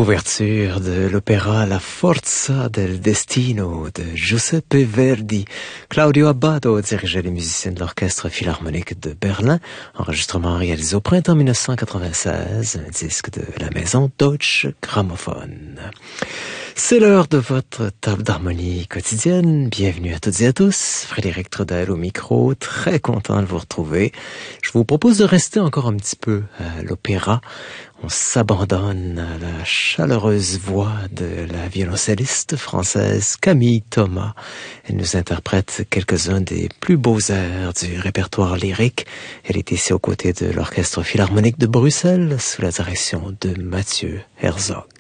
Ouverture de l'opéra La Forza del Destino de Giuseppe Verdi. Claudio Abbado dirigeait les musiciens de l'Orchestre Philharmonique de Berlin. Enregistrement réalisé au printemps 1996, un disque de la maison Deutsche Grammophon. C'est l'heure de votre table d'harmonie quotidienne. Bienvenue à toutes et à tous. Frédéric Trudel au micro, très content de vous retrouver. Je vous propose de rester encore un petit peu à l'opéra. On s'abandonne à la chaleureuse voix de la violoncelliste française Camille Thomas. Elle nous interprète quelques-uns des plus beaux airs du répertoire lyrique. Elle est ici aux côtés de l'Orchestre Philharmonique de Bruxelles sous la direction de Mathieu Herzog.